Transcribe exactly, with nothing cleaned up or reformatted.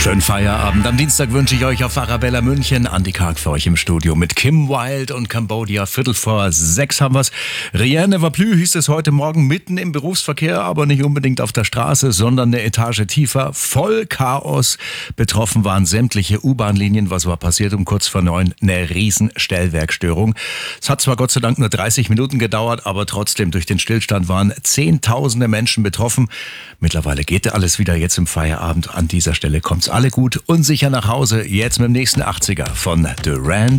Schönen Feierabend. Am Dienstag wünsche ich euch auf Arabella München. Andi Karg für euch im Studio mit Kim Wilde und Cambodia. Viertel vor sechs haben wir's. Rien ne va plus hieß es heute Morgen mitten im Berufsverkehr, aber nicht unbedingt auf der Straße, sondern eine Etage tiefer. Voll Chaos. Betroffen waren sämtliche U-Bahn-Linien. Was war passiert um kurz vor neun? Eine riesen Stellwerkstörung. Es hat zwar Gott sei Dank nur dreißig Minuten gedauert, aber trotzdem durch den Stillstand waren Zehntausende Menschen betroffen. Mittlerweile geht alles wieder jetzt im Feierabend. An dieser Stelle kommt's alle gut und sicher nach Hause. Jetzt mit dem nächsten achtziger von Duran